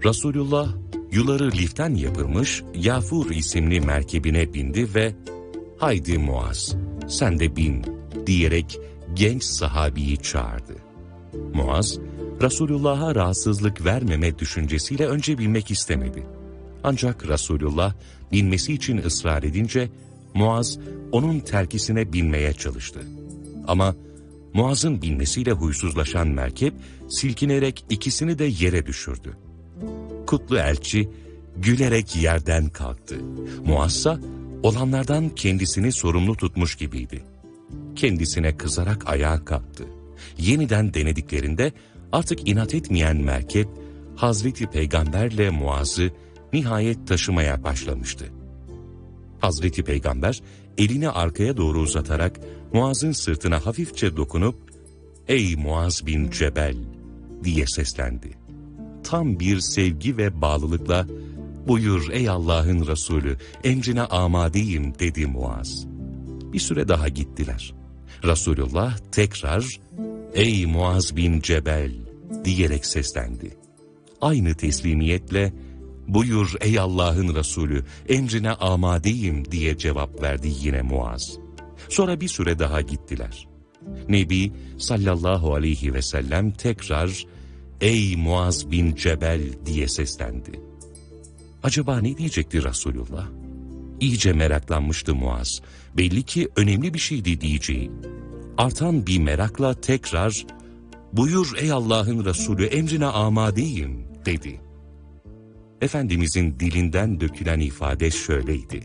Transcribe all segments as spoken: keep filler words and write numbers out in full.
Resulullah, yuları liften yapılmış Yafur isimli merkebine bindi ve "Haydi Muaz, sen de bin" diyerek genç sahabiyi çağırdı. Muaz, Resulullah'a rahatsızlık vermeme düşüncesiyle önce binmek istemedi. Ancak Resulullah binmesi için ısrar edince Muaz onun terkisine binmeye çalıştı. Ama Muaz'ın binmesiyle huysuzlaşan merkep silkinerek ikisini de yere düşürdü. Kutlu elçi gülerek yerden kalktı. Muaz'sa olanlardan kendisini sorumlu tutmuş gibiydi. Kendisine kızarak ayağa kalktı. Yeniden denediklerinde artık inat etmeyen merkep Hazreti Peygamberle Muaz'ı nihayet taşımaya başlamıştı. Hazreti Peygamber elini arkaya doğru uzatarak Muaz'ın sırtına hafifçe dokunup "Ey Muaz bin Cebel" diye seslendi. Tam bir sevgi ve bağlılıkla "Buyur ey Allah'ın Resulü, emrine amadeyim" dedi Muaz. Bir süre daha gittiler. Resulullah tekrar "Ey Muaz bin Cebel" diyerek seslendi. Aynı teslimiyetle "Buyur ey Allah'ın Resulü, emrine amadeyim" diye cevap verdi yine Muaz. Sonra bir süre daha gittiler. Nebi sallallahu aleyhi ve sellem tekrar "Ey Muaz bin Cebel" diye seslendi. Acaba ne diyecekti Resulullah? İyice meraklanmıştı Muaz. Belli ki önemli bir şeydi diyeceği. Artan bir merakla tekrar "Buyur ey Allah'ın Resulü, emrine amadeyim" dedi. Efendimizin dilinden dökülen ifade şöyleydi: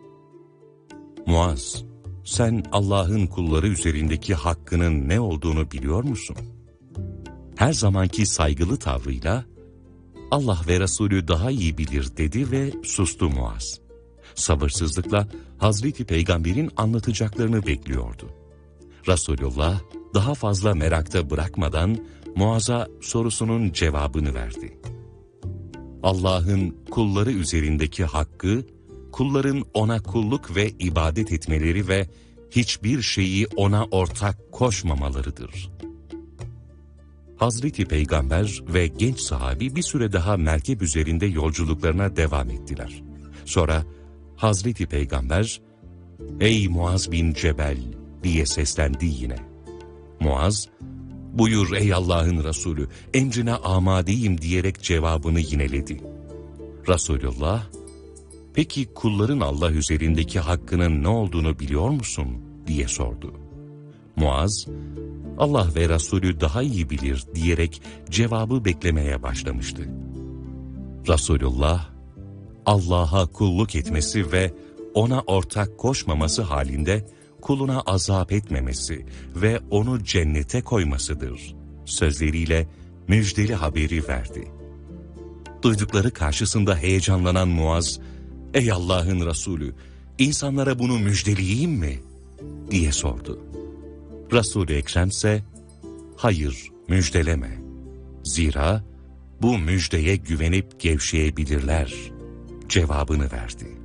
"Muaz, sen Allah'ın kulları üzerindeki hakkının ne olduğunu biliyor musun?" Her zamanki saygılı tavrıyla "Allah ve Resulü daha iyi bilir" dedi ve sustu Muaz. Sabırsızlıkla Hazreti Peygamber'in anlatacaklarını bekliyordu. Resulullah daha fazla merakta bırakmadan Muaz'a sorusunun cevabını verdi. Allah'ın kulları üzerindeki hakkı, kulların ona kulluk ve ibadet etmeleri ve hiçbir şeyi ona ortak koşmamalarıdır. Hazreti Peygamber ve genç sahabi bir süre daha merkep üzerinde yolculuklarına devam ettiler. Sonra Hazreti Peygamber "Ey Muaz bin Cebel" diye seslendi yine. Muaz, "Buyur ey Allah'ın Resulü, emrine amadeyim" diyerek cevabını yineledi. Resulullah, "Peki kulların Allah üzerindeki hakkının ne olduğunu biliyor musun?" diye sordu. Muaz, "Allah ve Resulü daha iyi bilir" diyerek cevabı beklemeye başlamıştı. Resulullah, Allah'a kulluk etmesi ve ona ortak koşmaması halinde kuluna azap etmemesi ve onu cennete koymasıdır sözleriyle müjdeli haberi verdi. Duydukları karşısında heyecanlanan Muaz, "Ey Allah'ın Resulü, insanlara bunu müjdeleyeyim mi?" diye sordu. Resul-i Ekrem ise "Hayır, müjdeleme. Zira bu müjdeye güvenip gevşeyebilirler" cevabını verdi.